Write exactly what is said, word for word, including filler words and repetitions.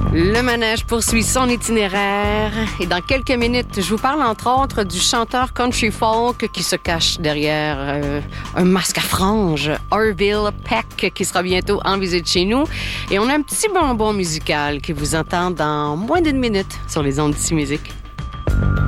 Le manège poursuit son itinéraire et dans quelques minutes, je vous parle entre autres du chanteur country folk qui se cache derrière euh, un masque à franges, Orville Peck, qui sera bientôt en visite chez nous. Et on a un petit bonbon musical qui vous entend dans moins d'une minute sur les ondes d'ici musique.